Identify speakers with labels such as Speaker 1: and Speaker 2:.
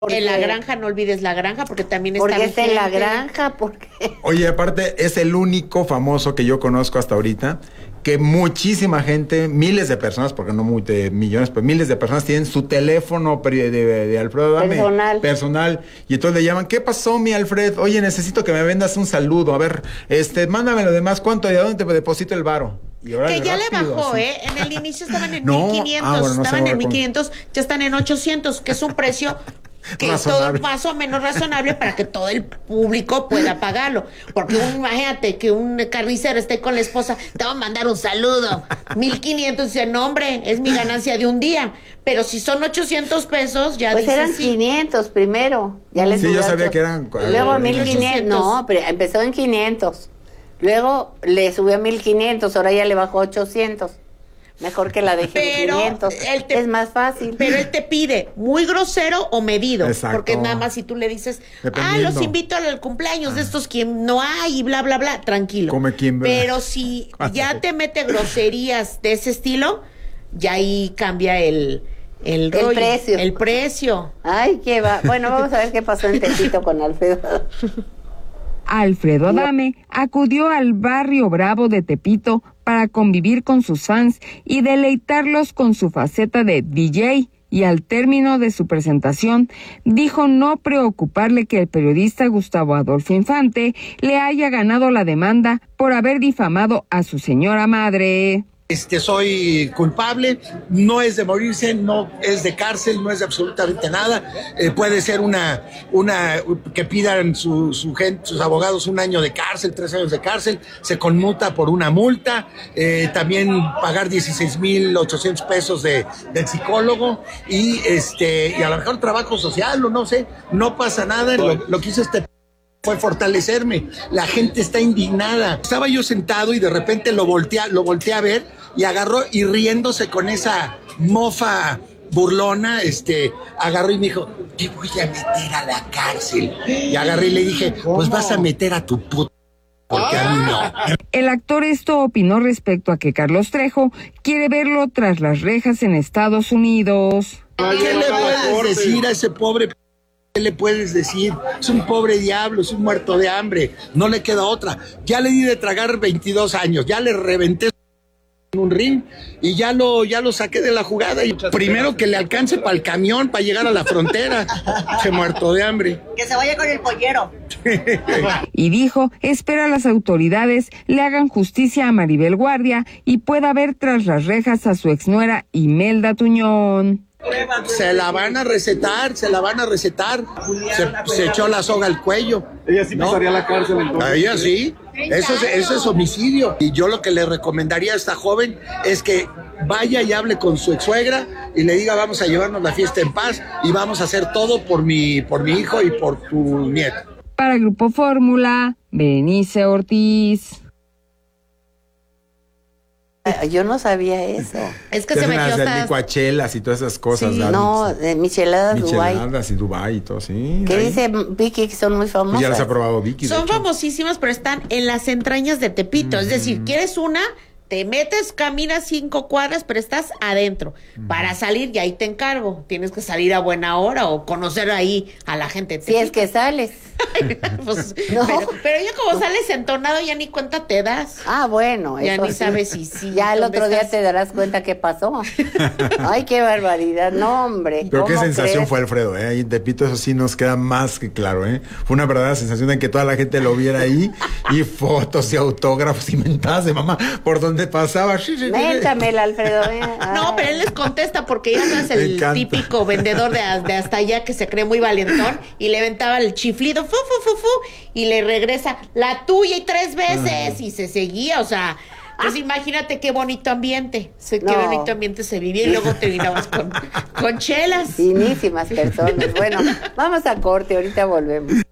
Speaker 1: En la granja, no olvides la granja, porque también está
Speaker 2: Porque está en la
Speaker 1: vigente.
Speaker 2: granja, porque...
Speaker 3: Oye, aparte, es el único famoso que yo conozco hasta ahorita, que muchísima gente, miles de personas, porque no millones, pero miles de personas tienen su teléfono de Alfredo Adame. Personal. Y entonces le llaman, ¿qué pasó, mi Alfred? Oye, necesito que me vendas un saludo. A ver, mándame lo demás, ¿cuánto y a dónde te deposito el varo? Y ahora
Speaker 1: Que ya
Speaker 3: rápido,
Speaker 1: le bajó,
Speaker 3: así.
Speaker 1: En el inicio estaban en
Speaker 3: No,
Speaker 1: 1500,
Speaker 3: bueno, no sé
Speaker 1: estaban en
Speaker 3: ahora
Speaker 1: 1500, ya están en 800, que es un precio que
Speaker 3: razonable.
Speaker 1: todo más o menos razonable para que todo el público pueda pagarlo. Porque imagínate que un carnicero esté con la esposa, te va a mandar un saludo, 1500, dice, no hombre, es mi ganancia de un día. Pero si son 800 pesos, ya
Speaker 2: Pues
Speaker 1: dice
Speaker 2: eran
Speaker 1: sí.
Speaker 2: 500 primero. Ya les
Speaker 3: Sí, yo
Speaker 2: subió
Speaker 3: sabía
Speaker 2: otro.
Speaker 3: que eran...
Speaker 2: Luego 1500, no, pero empezó en 500. Luego le subió a 1500, ahora ya le bajó a 800. Mejor que la deje en 500. Es más fácil.
Speaker 1: Pero él te pide muy grosero o medido.
Speaker 3: Exacto.
Speaker 1: Porque nada más si tú le dices,
Speaker 3: Dependiendo.
Speaker 1: los invito al cumpleaños de estos quien no hay y bla, bla, bla, tranquilo.
Speaker 3: Come quien bla.
Speaker 1: Pero si ya te mete groserías de ese estilo, ya ahí cambia el rollo,
Speaker 2: precio.
Speaker 1: El precio.
Speaker 2: Ay, qué va. Bueno, vamos a ver qué pasó en Tepito con Alfredo.
Speaker 4: Alfredo Adame acudió al barrio Bravo de Tepito para convivir con sus fans y deleitarlos con su faceta de DJ, y al término de su presentación dijo no preocuparle que el periodista Gustavo Adolfo Infante le haya ganado la demanda por haber difamado a su señora madre.
Speaker 5: Soy culpable, no es de morirse, no es de cárcel, no es de absolutamente nada. Puede ser una que pidan su gente, sus abogados 1 año de cárcel, 3 años de cárcel, se conmuta por una multa, también pagar 16,800 pesos del psicólogo y a lo mejor trabajo social o no sé, no pasa nada. Lo que hizo fue fortalecerme. La gente está indignada. Estaba yo sentado y de repente lo volteé a ver y agarró y riéndose con esa mofa burlona, agarró y me dijo, te voy a meter a la cárcel. Y agarré y le dije, pues vas a meter a tu puta, porque a mí no.
Speaker 4: El actor opinó respecto a que Carlos Trejo quiere verlo tras las rejas en Estados Unidos.
Speaker 5: ¿Qué le puedes decir a ese pobre? ¿Qué le puedes decir? Es un pobre diablo, es un muerto de hambre, no le queda otra. Ya le di de tragar 22 años, ya le reventé en un ring y ya lo saqué de la jugada. Y primero que le alcance para el camión, para llegar a la frontera. Se muerto de hambre.
Speaker 6: Que se vaya con el pollero.
Speaker 4: Y dijo, espera a las autoridades le hagan justicia a Maribel Guardia y pueda ver tras las rejas a su exnuera Imelda Tuñón.
Speaker 5: Se la van a recetar. Se echó la soga al cuello.
Speaker 7: Ella sí pasaría a la cárcel entonces.
Speaker 5: A ella sí. Eso es homicidio. Y yo lo que le recomendaría a esta joven es que vaya y hable con su ex-suegra y le diga, vamos a llevarnos la fiesta en paz y vamos a hacer todo por mi hijo y por tu nieto.
Speaker 4: Para Grupo Fórmula, Berenice Ortiz.
Speaker 2: Yo no sabía eso.
Speaker 1: Es que se metió hasta...
Speaker 3: licuachelas y todas esas cosas.
Speaker 2: Sí,
Speaker 3: ¿verdad?
Speaker 2: no, de micheladas Dubái.
Speaker 3: Micheladas y Dubái y todo, sí.
Speaker 2: ¿Qué
Speaker 3: ahí.
Speaker 2: dice Vicky que son muy famosas?
Speaker 3: Pues ya las ha probado Vicky.
Speaker 1: Son famosísimas, pero están en las entrañas de Tepito. Es decir, ¿quieres una? Te metes, caminas 5 cuadras, pero estás adentro. Para salir, y ahí te encargo. Tienes que salir a buena hora o conocer ahí a la gente de
Speaker 2: Si es que sales.
Speaker 1: Pues,
Speaker 2: No.
Speaker 1: pero ya como sales entonado, ya ni cuenta te das.
Speaker 2: Ah, bueno.
Speaker 1: Ya
Speaker 2: eso
Speaker 1: ni
Speaker 2: sí.
Speaker 1: sabes si
Speaker 2: Ya el
Speaker 1: dónde
Speaker 2: otro día
Speaker 1: estás.
Speaker 2: te darás cuenta qué pasó. Ay, qué barbaridad. No, hombre.
Speaker 3: Pero qué
Speaker 2: ¿cómo
Speaker 3: sensación
Speaker 2: crees?
Speaker 3: fue Alfredo, Ahí en Tepito eso sí nos queda más que claro, Fue una verdadera sensación de que toda la gente lo viera ahí y fotos y autógrafos y mentadas de mamá por donde pasaba.
Speaker 2: Méntamela, Alfredo.
Speaker 1: No, pero él les contesta porque ya no es
Speaker 3: Me
Speaker 1: el
Speaker 3: encanta.
Speaker 1: típico vendedor de hasta allá que se cree muy valentón y le aventaba el chiflido, fu, fu, fu, fu, y le regresa la tuya y 3 veces y se seguía, o sea, pues imagínate qué bonito ambiente, qué
Speaker 2: No.
Speaker 1: bonito ambiente se vivía y luego terminabas con chelas.
Speaker 2: Finísimas personas. Bueno, vamos a corte, ahorita volvemos.